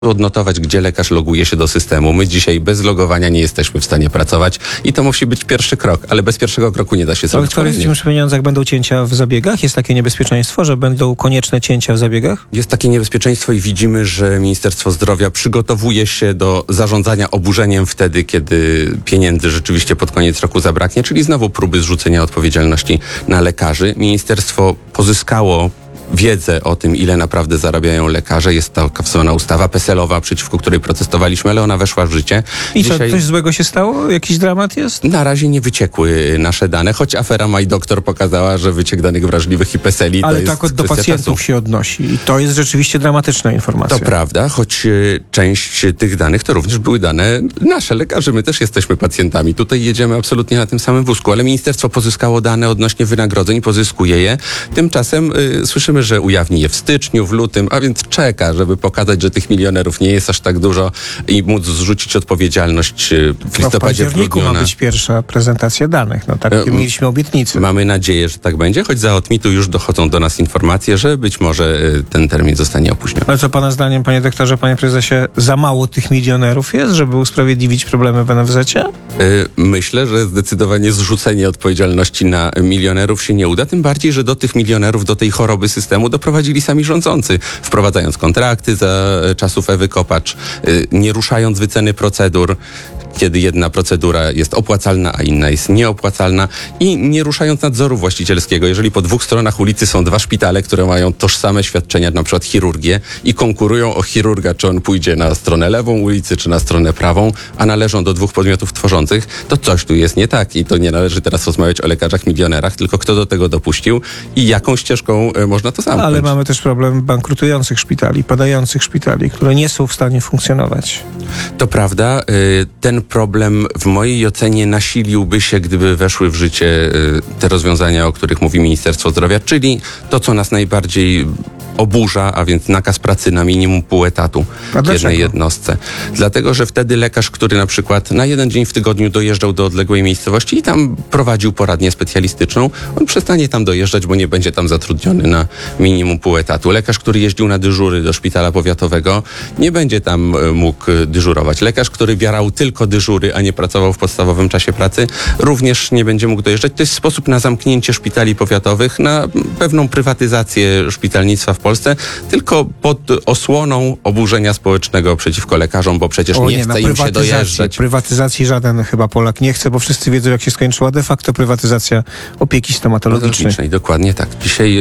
odnotować, gdzie lekarz loguje się do systemu. My dzisiaj bez logowania nie jesteśmy w stanie pracować i to musi być pierwszy krok, ale bez pierwszego kroku nie da się zrobić. Ale w przy pieniądzach będą cięcia w zabiegach? Jest takie niebezpieczeństwo, że będą konieczne cięcia w zabiegach? Jest takie niebezpieczeństwo i widzimy, że Ministerstwo Zdrowia przygotowuje się do zarządzania oburzeniem wtedy, kiedy pieniędzy rzeczywiście pod koniec roku zabraknie, czyli znowu próby zrzucenia odpowiedzialności na lekarzy. Ministerstwo pozyskało wiedzę o tym, ile naprawdę zarabiają lekarze. Jest taka wzwana ustawa PESEL-owa, przeciwko której protestowaliśmy, ale ona weszła w życie. I co, coś złego się stało? Jakiś dramat jest? Na razie nie wyciekły nasze dane, choć afera MyDoktor pokazała, że wyciek danych wrażliwych i PESEL-i ale to jest tak do pacjentów czasu. się odnosi. I to jest rzeczywiście dramatyczna informacja. To prawda, choć część tych danych to również były dane nasze, lekarzy. My też jesteśmy pacjentami. Tutaj jedziemy absolutnie na tym samym wózku, ale ministerstwo pozyskało dane odnośnie wynagrodzeń i pozyskuje je. Tymczasem słyszymy, że ujawni je w styczniu, w lutym, a więc czeka, żeby pokazać, że tych milionerów nie jest aż tak dużo i móc zrzucić odpowiedzialność w listopadzie, w październiku ma być pierwsza prezentacja danych. No tak mieliśmy obietnicę. Mamy nadzieję, że tak będzie, choć za Otmitu już dochodzą do nas informacje, że być może ten termin zostanie opóźniony. Ale co pana zdaniem, panie doktorze, panie prezesie, za mało tych milionerów jest, żeby usprawiedliwić problemy w NFZ-cie? Myślę, że zdecydowanie zrzucenie odpowiedzialności na milionerów się nie uda, tym bardziej, że do tych milionerów, do tej choroby systemu doprowadzili sami rządzący, wprowadzając kontrakty za czasów Ewy Kopacz, nie ruszając wyceny procedur, kiedy jedna procedura jest opłacalna, a inna jest nieopłacalna i nie ruszając nadzoru właścicielskiego. Jeżeli po dwóch stronach ulicy są dwa szpitale, które mają tożsame świadczenia, na przykład chirurgię i konkurują o chirurga, czy on pójdzie na stronę lewą ulicy, czy na stronę prawą, a należą do dwóch podmiotów tworzących, to coś tu jest nie tak i to nie należy teraz rozmawiać o lekarzach milionerach, tylko kto do tego dopuścił i jaką ścieżką można to zamknąć. Ale mamy też problem bankrutujących szpitali, padających szpitali, które nie są w stanie funkcjonować. To prawda. Ten problem w mojej ocenie nasiliłby się, gdyby weszły w życie te rozwiązania, o których mówi Ministerstwo Zdrowia, czyli to, co nas najbardziej oburza, a więc nakaz pracy na minimum pół etatu w jednej jednostce. Dlatego, że wtedy lekarz, który na przykład na jeden dzień w tygodniu dojeżdżał do odległej miejscowości i tam prowadził poradnię specjalistyczną, on przestanie tam dojeżdżać, bo nie będzie tam zatrudniony na minimum pół etatu. Lekarz, który jeździł na dyżury do szpitala powiatowego, nie będzie tam mógł dyżurować. Lekarz, który bierał tylko dyżury, a nie pracował w podstawowym czasie pracy, również nie będzie mógł dojeżdżać. To jest sposób na zamknięcie szpitali powiatowych, na pewną prywatyzację szpitalnictwa w Polsce, tylko pod osłoną oburzenia społecznego przeciwko lekarzom, bo przecież nie chce im się dojeżdżać. Prywatyzacji żaden chyba Polak nie chce, bo wszyscy wiedzą, jak się skończyła de facto prywatyzacja opieki stomatologicznej. Dokładnie tak. Dzisiaj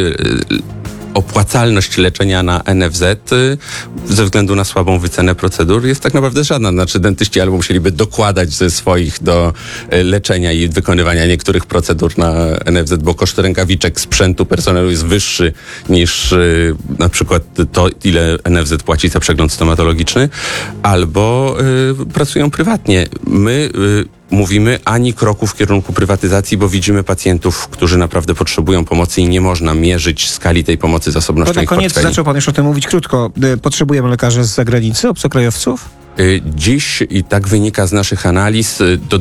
opłacalność leczenia na NFZ ze względu na słabą wycenę procedur jest tak naprawdę żadna. Znaczy dentyści albo musieliby dokładać ze swoich do leczenia i wykonywania niektórych procedur na NFZ, bo koszt rękawiczek, sprzętu, personelu jest wyższy niż na przykład to, ile NFZ płaci za przegląd stomatologiczny, albo pracują prywatnie. My mówimy ani kroku w kierunku prywatyzacji, bo widzimy pacjentów, którzy naprawdę potrzebują pomocy i nie można mierzyć skali tej pomocy zasobnością ich portfeli. Na koniec zaczął pan już o tym mówić krótko. Potrzebujemy lekarzy z zagranicy, obcokrajowców? Dziś, i tak wynika z naszych analiz, do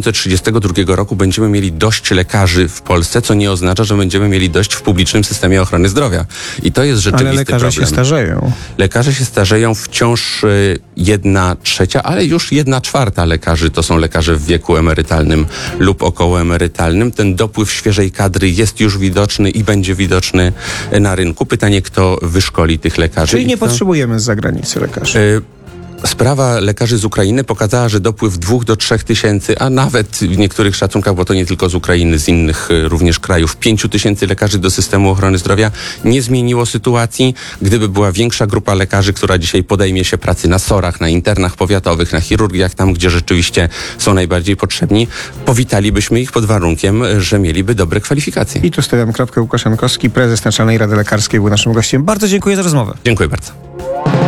2032 roku będziemy mieli dość lekarzy w Polsce, co nie oznacza, że będziemy mieli dość w publicznym systemie ochrony zdrowia. I to jest rzeczywisty problem. Ale lekarze się starzeją. Lekarze się starzeją, wciąż 1/3, ale już 1/4 lekarzy to są lekarze w wieku emerytalnym lub okołoemerytalnym. Ten dopływ świeżej kadry jest już widoczny i będzie widoczny na rynku. Pytanie, kto wyszkoli tych lekarzy. Czyli nie potrzebujemy z zagranicy lekarzy. Sprawa lekarzy z Ukrainy pokazała, że dopływ 2 do 3 tysięcy, a nawet w niektórych szacunkach, bo to nie tylko z Ukrainy, z innych również krajów, 5 tysięcy lekarzy do systemu ochrony zdrowia nie zmieniło sytuacji. Gdyby była większa grupa lekarzy, która dzisiaj podejmie się pracy na SOR-ach, na internach powiatowych, na chirurgiach, tam gdzie rzeczywiście są najbardziej potrzebni, powitalibyśmy ich pod warunkiem, że mieliby dobre kwalifikacje. I tu stawiam kropkę. Łukasz Jankowski, prezes Naczelnej Rady Lekarskiej, był naszym gościem. Bardzo dziękuję za rozmowę. Dziękuję bardzo.